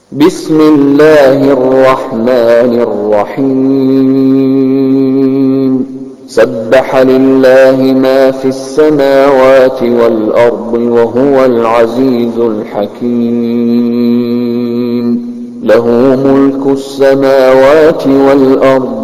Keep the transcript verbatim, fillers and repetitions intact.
بسم الله الرحمن الرحيم سبح لله ما في السماوات والأرض وهو العزيز الحكيم له ملك السماوات والأرض